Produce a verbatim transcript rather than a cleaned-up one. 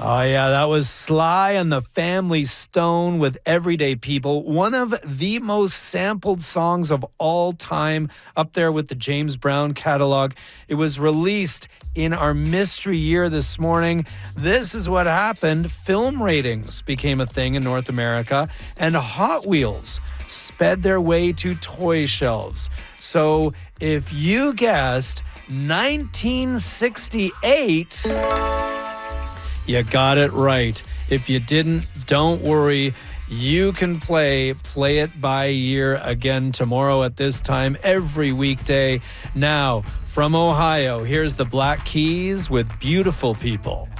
Oh, yeah, that was Sly and the Family Stone with Everyday People, one of the most sampled songs of all time, up there with the James Brown catalog. It was released in our mystery year this morning. This is what happened. Film ratings became a thing in North America, and Hot Wheels sped their way to toy shelves. So if you guessed nineteen sixty-eight... you got it right. If you didn't, don't worry. You can play Play It By Year again tomorrow at this time every weekday. Now, from Ohio, here's the Black Keys with Beautiful People.